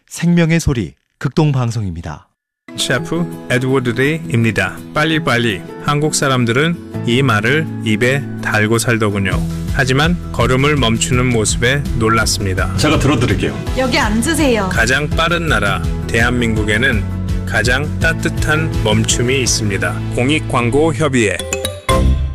생명의 소리 극동방송입니다. 셰프 에드워드 데이입니다. 빨리빨리. 한국 사람들은 이 말을 입에 달고 살더군요. 하지만 걸음을 멈추는 모습에 놀랐습니다. 제가 들어드릴게요. 여기 앉으세요. 가장 빠른 나라 대한민국에는 가장 따뜻한 멈춤이 있습니다. 공익광고협의회